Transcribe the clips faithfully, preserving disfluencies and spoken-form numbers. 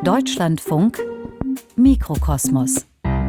Deutschlandfunk Mikrokosmos.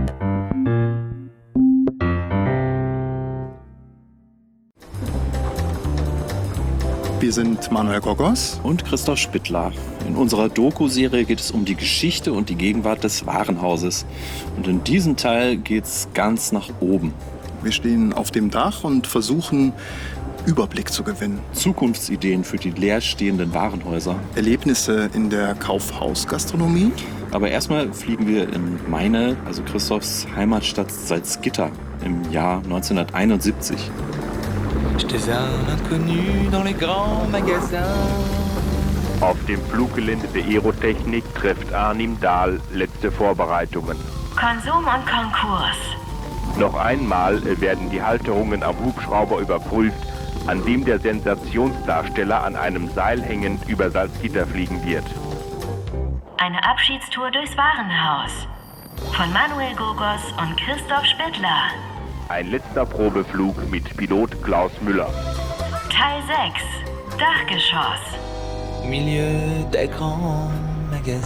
Wir sind Manuel Gogos und Christoph Spittler. In unserer Doku-Serie geht es um die Geschichte und die Gegenwart des Warenhauses. Und in diesem Teil geht es ganz nach oben. Wir stehen auf dem Dach und versuchen, Überblick zu gewinnen. Zukunftsideen für die leerstehenden Warenhäuser. Erlebnisse in der Kaufhausgastronomie. Aber erstmal fliegen wir in meine, also Christophs Heimatstadt Salzgitter im Jahr neunzehnhunderteinundsiebzig. J'étais un inconnu dans les grands magasins. Auf dem Fluggelände der Aerotechnik trifft Arnim Dahl letzte Vorbereitungen. Konsum und Konkurs. Noch einmal werden die Halterungen am Hubschrauber überprüft, an dem der Sensationsdarsteller an einem Seil hängend über Salzgitter fliegen wird. Eine Abschiedstour durchs Warenhaus. Von Manuel Gogos und Christoph Spittler. Ein letzter Probeflug mit Pilot Klaus Müller. Teil sechs. Dachgeschoss. Au milieu des grands magasins.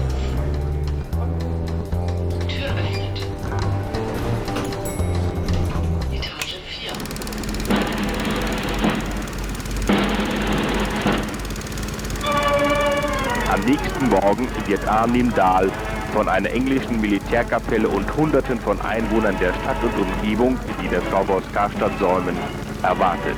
Tür öffnet. Etage vier. Am nächsten Morgen wird Arnim Dahl von einer englischen Militärkapelle und Hunderten von Einwohnern der Stadt und Umgebung, die das Kaufhaus Karstadt säumen, erwartet.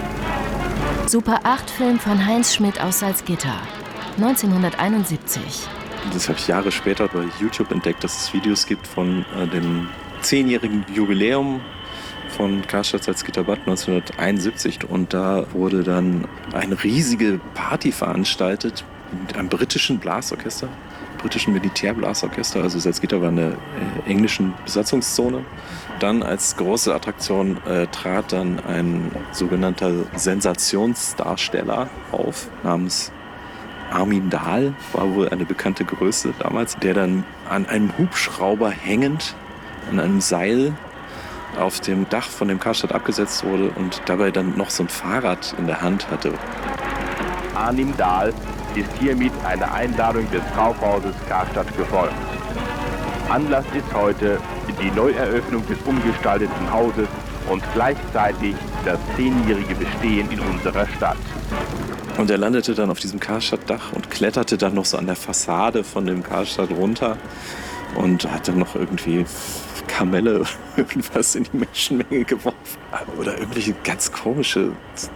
Super acht Film von Heinz Schmidt aus Salzgitter, neunzehnhunderteinundsiebzig. Das habe ich Jahre später bei YouTube entdeckt, dass es Videos gibt von äh, dem zehnjährigen Jubiläum von Karstadt Salzgitterbad neunzehnhunderteinundsiebzig. Und da wurde dann eine riesige Party veranstaltet mit einem britischen Blasorchester. britischen Militärblasorchester, also Salzgitter war in der äh, englischen Besatzungszone. Dann als große Attraktion äh, trat dann ein sogenannter Sensationsdarsteller auf, namens Armin Dahl, war wohl eine bekannte Größe damals, der dann an einem Hubschrauber hängend, an einem Seil auf dem Dach von dem Karstadt abgesetzt wurde und dabei dann noch so ein Fahrrad in der Hand hatte. Arnim Dahl ist hiermit eine Einladung des Kaufhauses Karstadt gefolgt. Anlass ist heute die Neueröffnung des umgestalteten Hauses und gleichzeitig das zehnjährige Bestehen in unserer Stadt. Und er landete dann auf diesem Karstadt-Dach und kletterte dann noch so an der Fassade von dem Karstadt runter und hat dann noch irgendwie Kamelle oder irgendwas in die Menschenmenge geworfen. Oder irgendwelche ganz komische,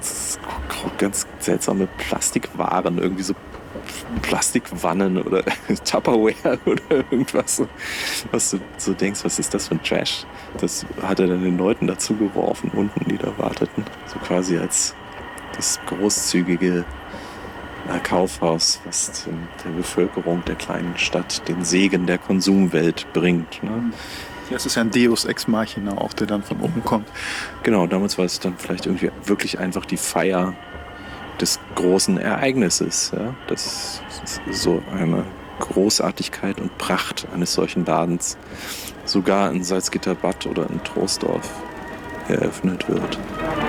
ganz seltsame Plastikwaren, irgendwie so Plastikwannen oder Tupperware oder irgendwas, was du so denkst, was ist das für ein Trash? Das hat er dann den Leuten dazu geworfen, unten, die da warteten. So quasi als das großzügige Kaufhaus, was der Bevölkerung der kleinen Stadt den Segen der Konsumwelt bringt. Ne? Ja, es ist ja ein Deus Ex Machina auch, der dann von oben kommt. Genau, damals war es dann vielleicht irgendwie wirklich einfach die Feier des großen Ereignisses. Ja? Das ist so eine Großartigkeit und Pracht eines solchen Ladens sogar in Salzgitterbad oder in Troisdorf eröffnet wird.